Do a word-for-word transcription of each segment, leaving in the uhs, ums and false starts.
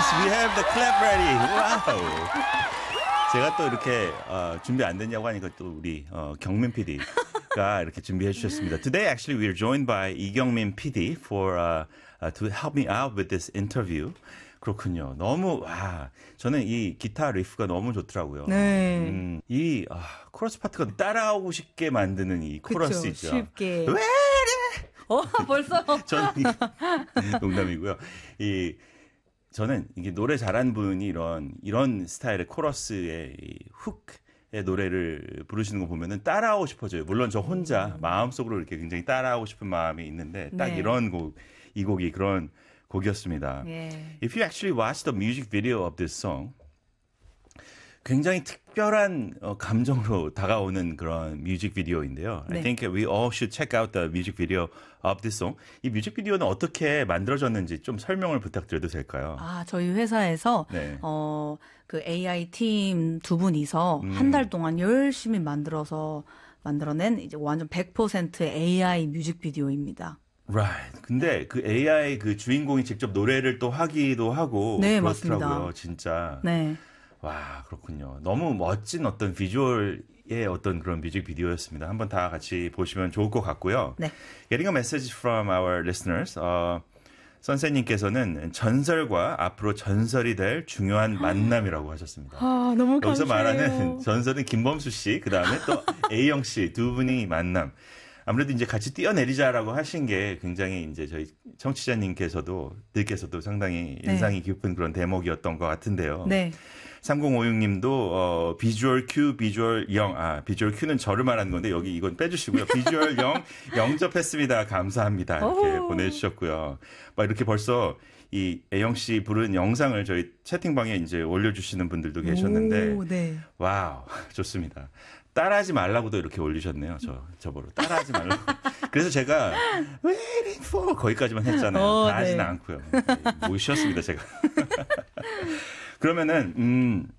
we have the clap ready. Wow. 제가 또 이렇게 어, 준비 안 됐냐고 하니까 또 우리 어, 경민 피디가 이렇게 준비해 주셨습니다. Today, actually, we are joined by 이경민 피디 for uh, uh, to help me out with this interview. 그렇군요. 너무 와 저는 이 기타 리프가 너무 좋더라고요. 네. 음, 이 아, 코러스 파트가 따라하고 싶게 만드는 이 코러스 있죠. 쉽게. 왜 이래? 어 벌써. 저는 이, 농담이고요. 이 저는 이게 노래 잘하는 분이 이런 이런 스타일의 코러스의 이 훅의 노래를 부르시는 거 보면은 따라하고 싶어져요. 물론 저 혼자 마음속으로 이렇게 굉장히 따라하고 싶은 마음이 있는데 딱 네. 이런 곡, 이 곡이 그런 곡이었습니다. 예. If you actually watch the music video of this song, 굉장히 특별한 어, 감정으로 다가오는 그런 뮤직비디오인데요. 네. I think we all should check out the music video of this song. 이 뮤직비디오는 어떻게 만들어졌는지 좀 설명을 부탁드려도 될까요? 아, 저희 회사에서 네. 어, 그 에이아이 팀 두 분이서 음. 한 달 동안 열심히 만들어서 만들어낸 이제 완전 백 퍼센트 에이아이 뮤직비디오입니다. Right. 근데 그 에이아이 그 주인공이 직접 노래를 또 하기도 하고 네, 그렇더라고요. 맞습니다. 진짜. 네. 와, 그렇군요. 너무 멋진 어떤 비주얼의 어떤 그런 뮤직비디오였습니다. 한번 다 같이 보시면 좋을 것 같고요. 네. Getting a message from our listeners. 어, 선생님께서는 전설과 앞으로 전설이 될 중요한 만남이라고 하셨습니다. 아, 너무 여기서 감사해요. 말하는 전설은 김범수 씨, 그 다음에 또 A영 씨 두 분이 만남. 아무래도 이제 같이 뛰어내리자라고 하신 게 굉장히 이제 저희 청취자님께서도, 들께서도 상당히 네. 인상이 깊은 그런 대목이었던 것 같은데요. 네. 삼공오육 님도, 어, 비주얼 Q, 비주얼 영, 아, 비주얼 Q는 저를 말하는 건데, 여기 이건 빼주시고요. 비주얼 영, 영접했습니다. 감사합니다. 이렇게 오. 보내주셨고요. 막 이렇게 벌써 이 애영 씨 부른 영상을 저희 채팅방에 이제 올려주시는 분들도 계셨는데, 오, 네. 와우, 좋습니다. 따라하지 말라고도 이렇게 올리셨네요. 저, 저보러. 따라하지 말라고. 그래서 제가, waiting for 거기까지만 했잖아요. 어, 다 하지는 네. 않고요. 못 쉬었습니다, 제가. 그러면은, 음,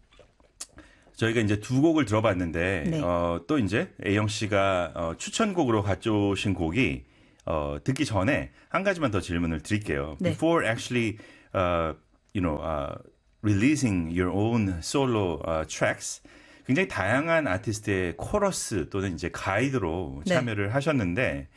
저희가 이제 두 곡을 들어봤는데, 네. 어, 또 이제 A영 씨가 어, 추천곡으로 가져오신 곡이, 어, 듣기 전에 한 가지만 더 질문을 드릴게요. 네. Before actually, uh, you know, uh, releasing your own solo uh, tracks, 굉장히 다양한 아티스트의 코러스 또는 이제 가이드로 네. 참여를 하셨는데,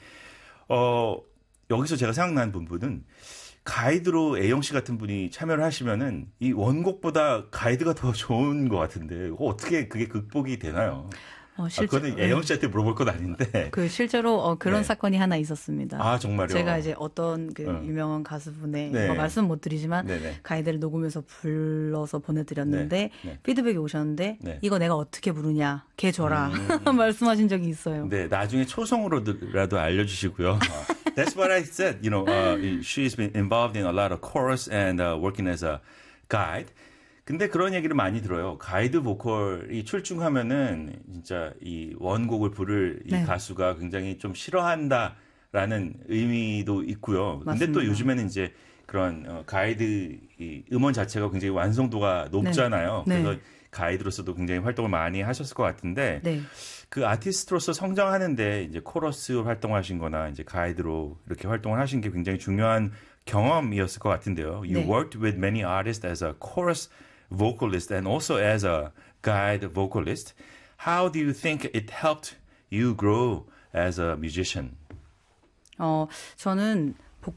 어, 여기서 제가 생각나는 부분은 가이드로 A영 씨 같은 분이 참여를 하시면은 이 원곡보다 가이드가 더 좋은 것 같은데, 어떻게 그게 극복이 되나요? 어, 아, 실제, 그거는 A영 씨한테 물어볼 건 아닌데. 그 실제로 어, 그런 네. 사건이 하나 있었습니다. 아, 정말요? 제가 이제 어떤 그 어. 유명한 가수분의 네. 뭐 말씀 못 드리지만 네네. 가이드를 녹음해서 불러서 보내드렸는데 네. 네. 피드백이 오셨는데 네. 이거 내가 어떻게 부르냐 걔 줘라 말씀하신 적이 있어요. 네, 나중에 초성으로라도 알려주시고요. That's what I said. You know, uh, she's been involved in a lot of chorus and uh, working as a guide. 근데 그런 얘기를 많이 들어요. 가이드 보컬이 출중하면은 진짜 이 원곡을 부를 이 네. 가수가 굉장히 좀 싫어한다라는 의미도 있고요. 근데 또 맞습니다. 요즘에는 이제 그런 어, 가이드 이 음원 자체가 굉장히 완성도가 높잖아요. 네. 그래서 가이드로서도 굉장히 활동을 많이 하셨을 것 같은데 네. 그 아티스트로서 성장하는데 이제 코러스 활동하신 거나 이제 가이드로 이렇게 활동을 하신 게 굉장히 중요한 경험이었을 것 같은데요. You 네. worked with many artists as a chorus vocalist and also as a guide vocalist. How do you think it helped you grow as a musician? 어, 저는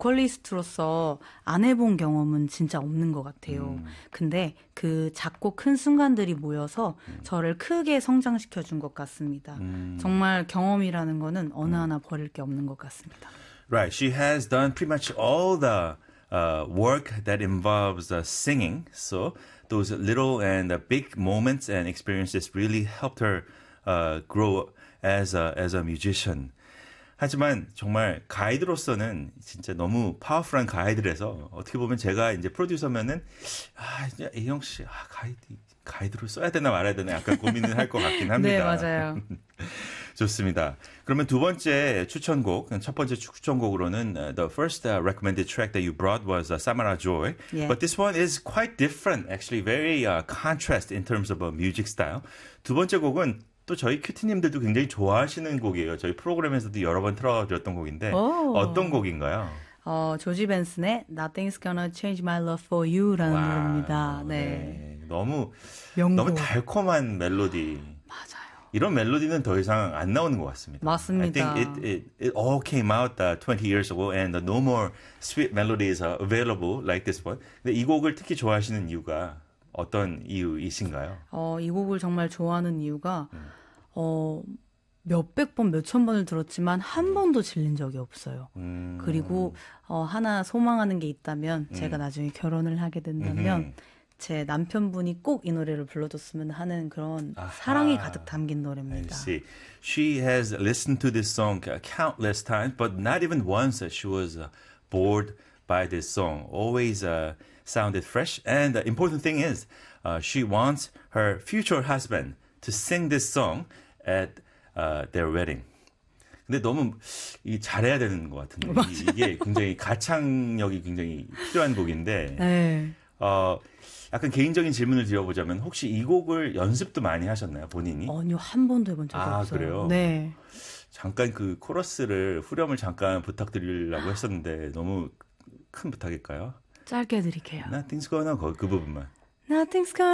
보컬리스트로서 안 해본 경험은 진짜 없는 것 같아요. 음. 근데 그 작고 큰 순간들이 모여서 음. 저를 크게 성장시켜 준 것 같습니다. 음. 정말 경험이라는 거는 어느 하나 버릴 게 없는 것 같습니다. Right. She has done pretty much all the uh, work that involves uh, singing. So those little and uh, big moments and experiences really helped her uh, grow as a, as a musician. 하지만 정말 가이드로서는 진짜 너무 파워풀한 가이드라서 어떻게 보면 제가 이제 프로듀서면은 아, 이제 A영 씨, 아, 가이드, 가이드로 써야 되나 말아야 되나 약간 고민을 할 것 같긴 합니다. 네, 맞아요. 좋습니다. 그러면 두 번째 추천곡, 첫 번째 추천곡으로는 uh, the first uh, recommended track that you brought was uh, Samara Joy. Yeah. But this one is quite different, actually very uh, contrast in terms of a music style. 두 번째 곡은 또 저희 큐티님들도 굉장히 좋아하시는 곡이에요. 저희 프로그램에서도 여러 번 틀어드렸던 곡인데 오. 어떤 곡인가요? 어, 조지 벤슨의 Nothing's Gonna Change My Love for You라는 와, 노래입니다. 네. 네. 너무 명곡. 너무 달콤한 멜로디. 맞아요. 이런 멜로디는 더 이상 안 나오는 것 같습니다. 맞습니다. I think it, it, it all came out uh, twenty years ago and no more sweet melodies are available like this one. 근데 이 곡을 특히 좋아하시는 이유가 어떤 이유이신가요? 어, 이 곡을 정말 좋아하는 이유가 음. 어, 몇백 번, 몇천 번을 들었지만 한 번도 질린 적이 없어요. 음. 그리고 어, 하나 소망하는 게 있다면 음. 제가 나중에 결혼을 하게 된다면 음흠. 제 남편분이 꼭 이 노래를 불러줬으면 하는 그런 아하. 사랑이 가득 담긴 I 노래입니다. see. She has listened to this song uh, countless times, but not even once uh, she was uh, bored by this song. Always uh, sounded fresh. And the important thing is, uh, she wants her future husband to sing this song at uh, their wedding. 근데 너무 이 잘해야 되는 것 같은데 이- 이게 굉장히 가창력이 굉장히 필요한 곡인데 네. 어, 약간 개인적인 질문을 드려보자면 혹시 이 곡을 연습도 많이 하셨나요, 본인이? 아니요, 한 번도 해본 적이 아, 없어요. 그래요? 네. 잠깐 그 코러스를 후렴을 잠깐 부탁드리려고 했었는데 너무 큰 부탁일까요? 짧게 해드릴게요. Nothing's gonna go 그 부분만. Nothing's gonna